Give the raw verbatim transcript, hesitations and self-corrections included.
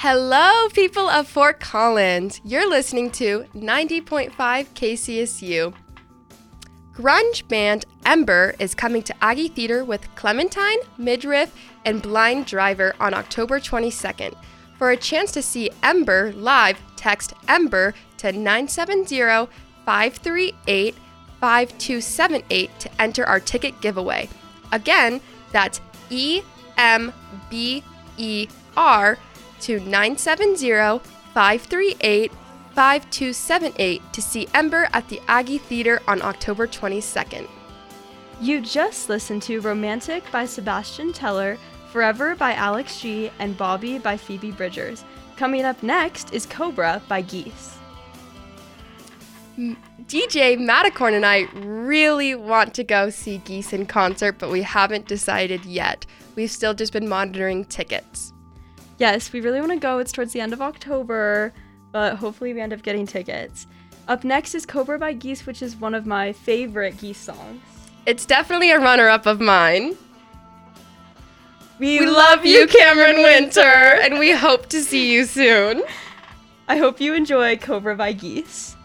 Hello, people of Fort Collins. You're listening to ninety point five K C S U. Grunge band Ember is coming to Aggie Theater with Clementine, Midriff, and Blind Driver on October twenty-second. For a chance to see Ember live, text Ember to nine seven zero, five three eight, five two seven eight to enter our ticket giveaway. Again, that's E M B E R to nine seven zero, five three eight, five two seven eight to see Ember at the Aggie Theater on October twenty-second. You just listened to Romantic by Sebastian Teller, Forever by Alex G, and Bobby by Phoebe Bridgers. Coming up next is Cobra by Geese. D J Matacorn and I really want to go see Geese in concert, but we haven't decided yet. We've still just been monitoring tickets. Yes, we really want to go. It's towards the end of October, but hopefully we end up getting tickets. Up next is Cobra by Geese, which is one of my favorite Geese songs. It's definitely a runner-up of mine. We, we love you, Cameron Winter, and we hope to see you soon. I hope you enjoy Cobra by Geese.